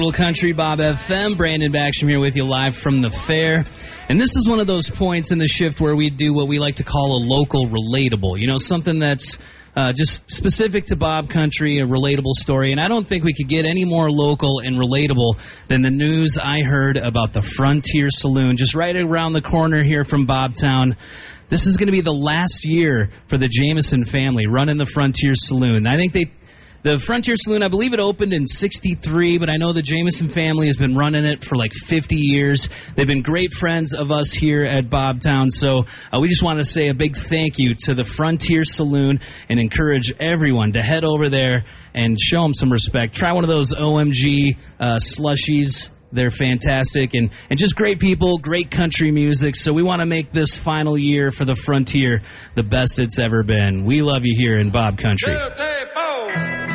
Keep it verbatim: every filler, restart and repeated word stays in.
Little Country Bob F M, Brandon Backstrom here with you live from the fair. And this is one of those points in the shift where we do what we like to call a local relatable. You know, something that's uh, just specific to Bob Country, a relatable story. And I don't think we could get any more local and relatable than the news I heard about the Frontier Saloon, just right around the corner here from Bobtown. This is going to be the last year for the Jameson family running the Frontier Saloon. I think they... The Frontier Saloon, I believe it opened in sixty-three, but I know the Jameson family has been running it for like fifty years. They've been great friends of us here at Bobtown, so uh, we just want to say a big thank you to the Frontier Saloon and encourage everyone to head over there and show them some respect. Try one of those O M G uh, slushies. They're fantastic and, and just great people, great country music. So we want to make this final year for the Frontier the best it's ever been. We love you here in Bob Country. Two, three, four.